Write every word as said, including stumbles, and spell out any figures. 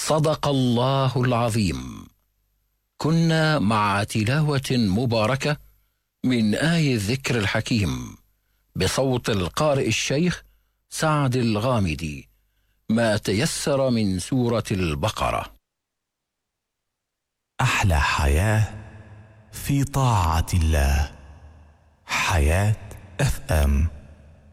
صدق الله العظيم. كنا مع تلاوة مباركة من آي الذكر الحكيم بصوت القارئ الشيخ سعد الغامدي، ما تيسر من سورة البقرة. أحلى حياة في طاعة الله. حياة اف ام.